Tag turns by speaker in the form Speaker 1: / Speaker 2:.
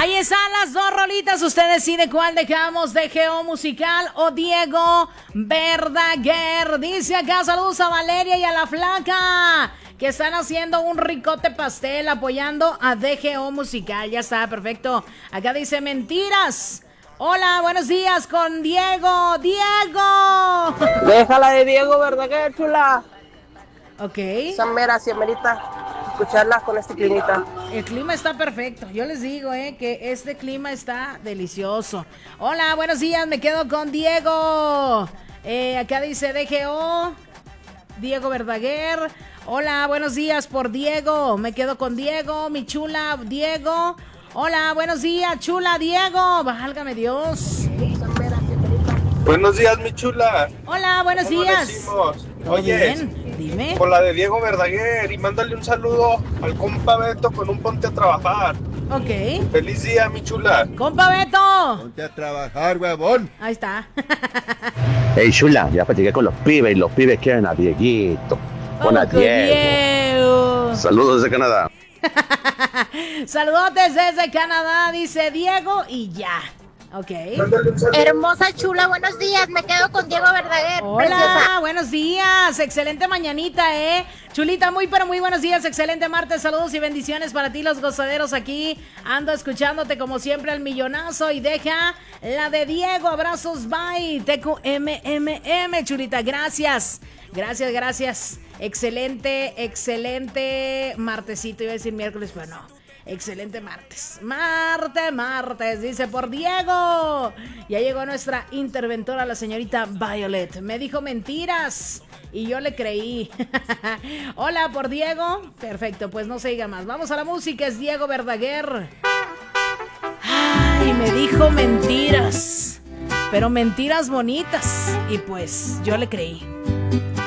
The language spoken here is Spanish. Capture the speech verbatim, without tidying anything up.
Speaker 1: Ahí están las dos rolitas. Usted decide cuál dejamos, de Geo Musical o Diego Verdaguer. Dice acá, saludos a Valeria y a la Flaca, que están haciendo un ricote pastel apoyando a D G O Musical. Ya está, perfecto. Acá dice mentiras. Hola, buenos días con Diego. ¡Diego!
Speaker 2: Déjala de Diego Verdaguer, chula.
Speaker 1: Ok.
Speaker 2: Esa mera, si amerita escucharla con este climita.
Speaker 1: El clima está perfecto. Yo les digo, eh, que este clima está delicioso. Hola, buenos días. Me quedo con Diego. Eh, acá dice D G O. Diego Verdaguer. Hola, buenos días por Diego. Me quedo con Diego, mi chula Diego. Hola, buenos días, chula Diego. Válgame Dios.
Speaker 3: Buenos días, mi chula.
Speaker 1: Hola, buenos
Speaker 3: ¿Cómo
Speaker 1: días.
Speaker 3: decimos?
Speaker 1: ¿Todo
Speaker 3: Oye,
Speaker 1: bien? Dime.
Speaker 3: con la de Diego Verdaguer, y mándale un saludo al compa Beto con un ponte a trabajar.
Speaker 1: Ok.
Speaker 3: Feliz día, mi chula.
Speaker 1: Compa Beto.
Speaker 4: Ponte a trabajar, huevón.
Speaker 1: Ahí está.
Speaker 5: Hey, chula, ya platiqué con los pibes y los pibes quieren a Dieguito. Pon a
Speaker 1: Vamos con
Speaker 5: Diego.
Speaker 1: Diego.
Speaker 5: Saludos desde Canadá.
Speaker 1: Saludotes desde Canadá, dice Diego y ya. Ok.
Speaker 6: Hermosa chula, buenos días. Me quedo con Diego Verdaguer.
Speaker 1: Hola,
Speaker 6: Preciosa.
Speaker 1: buenos días. Excelente mañanita, ¿eh? Chulita, muy pero muy buenos días. Excelente martes. Saludos y bendiciones para ti, los gozaderos aquí. Ando escuchándote como siempre al millonazo y deja la de Diego. Abrazos, bye. T Q M M M, chulita. Gracias. Gracias, gracias. Excelente, excelente martesito. Iba a decir miércoles, pero no. Excelente martes. Marte, martes, dice por Diego. Ya llegó nuestra interventora, la señorita Violet. Me dijo mentiras y yo le creí. Hola, por Diego. Perfecto, pues no se diga más. Vamos a la música, es Diego Verdaguer. Ay, me dijo mentiras, pero mentiras bonitas. Y pues yo le creí.